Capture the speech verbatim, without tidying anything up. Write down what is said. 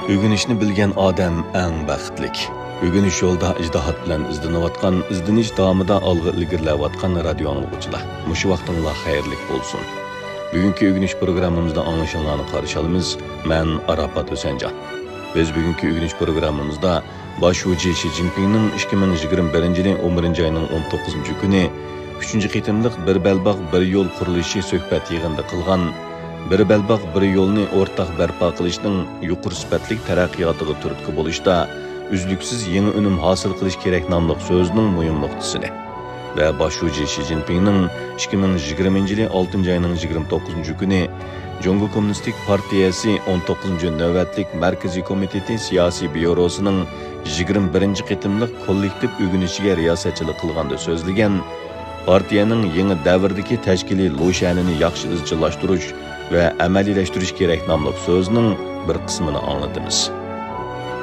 Ögünüşni bilgen odam eng baxtlik. Ögünüş yolda ijdihat bilan izlanayotgan, izlanish davomida olg'a ilgirlayotgan radio anglag'uchilar. Mushu vaqtinglar xayrli bo'lsin. Bugungi ögünüş programmamizda anglashinglarni qarshi olamiz. Men Arafat O'sanjon. Biz bugungi ögünüş programmamizda Başuji Xi Jinpingning ikki ming yigirma birinchi yilning o'n birinchi oyining o'n to'qqizinchi kuni uchinchi qitimliq bir belbaq bir yo'l qurilishi suhbat yig'inida qilgan bir belbaq bir yo'lni o'rtaq barpo qilishning yuqori sifatli taraqqiyotiga turtki bo'lishda uzluksiz yangi unum hosil qilish kerak nomli so'zning muhim nuqtasini va Başuji Xi Jinpingning ikki ming yigirmanchi yilning oltinchi oyining yigirma to'qqizinchi kuni Jungo Kommunistik Partiyasi o'n to'qqizinchi navbatlik Markaziy komiteti siyosiy byurosining yigirma birinchi qitimliq kollektiv o'ginishiga riyosatchilik qilganda so'zlagan partiyaning yangi davrdagi tashkiliy lo'shanini yaxshi izchillashtirish va amaliylashtirish kerak nomli so'zning bir qismini anglatamiz.